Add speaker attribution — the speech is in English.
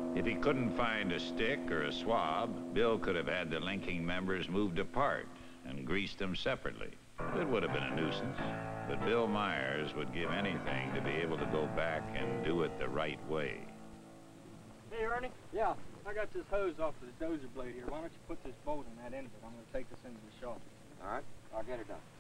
Speaker 1: If he couldn't find a stick or a swab, Bill could have had the linking members moved apart and greased them separately. It would have been a nuisance, but Bill Myers would give anything to be able to go back and do it the right way.
Speaker 2: Hey, Ernie. Yeah, I got this hose off of the dozer blade here. Why don't you put this bolt in that end of it? I'm going to take this into the shop.
Speaker 3: All right, I'll get it done.